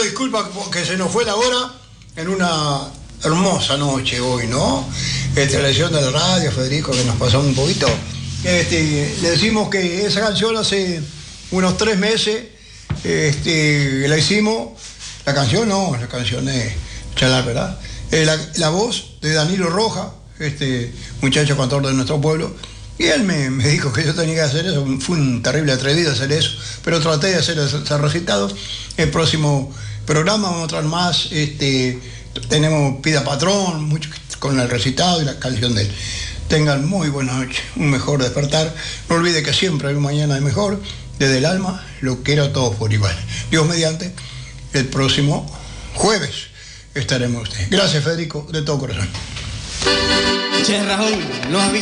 disculpas porque se nos fue la hora en una hermosa noche hoy, ¿no? La elección de la radio, Federico, que nos pasó un poquito. Le decimos que esa canción hace unos 3 meses la hicimos. La canción no, la canción es Chalar, ¿verdad? La voz de Danilo Roja, muchacho cantor de nuestro pueblo. Y él me dijo que yo tenía que hacer eso. Fue un terrible atrevido hacer eso, pero traté de hacer ese recitado. El próximo programa vamos a traer más. Tenemos Pida Patrón, mucho con el recitado y la canción de él. Tengan muy buena noche, un mejor despertar. No olvide que siempre hay un mañana de mejor. Desde el alma, lo quiero a todos por igual. Dios mediante, el próximo jueves estaremos ustedes. Gracias, Federico, de todo corazón. Che, Raúl, nos avisa.